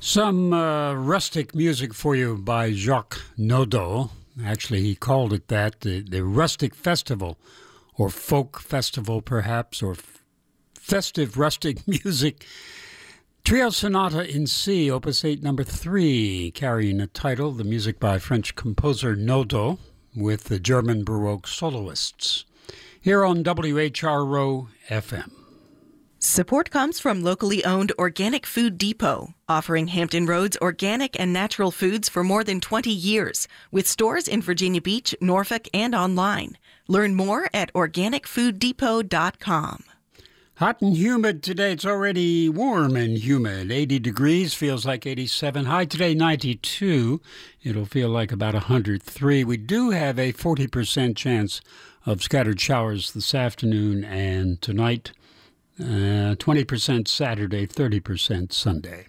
Some rustic music for you by Jacques Naudot. Actually, he called it that, the Rustic Festival, or Folk Festival perhaps, or Festive Rustic Music. Trio Sonata in C, Opus 8, number 3, carrying the title, the music by French composer Naudot, with the German Baroque soloists. Here on WHRO FM. Support comes from locally owned Organic Food Depot, offering Hampton Roads organic and natural foods for more than 20 years, with stores in Virginia Beach, Norfolk, and online. Learn more at organicfooddepot.com. Hot and humid today. It's already warm and humid. 80 degrees, feels like 87. High today, 92. It'll feel like about 103. We do have a 40% chance of scattered showers this afternoon and tonight. 20% Saturday, 30% Sunday.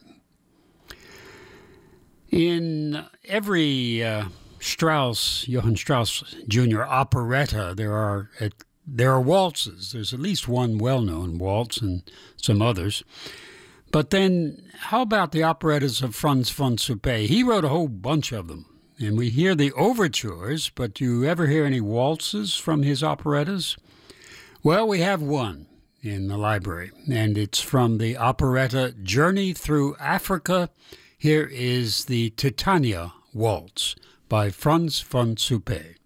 In every Johann Strauss Jr. operetta, there are waltzes. There's at least one well-known waltz and some others. But then, how about the operettas of Franz von Suppé? He wrote a whole bunch of them. And we hear the overtures, but do you ever hear any waltzes from his operettas? Well, we have one in the library, and it's from the operetta Journey Through Africa. Here is the Titania Waltz by Franz von Suppé.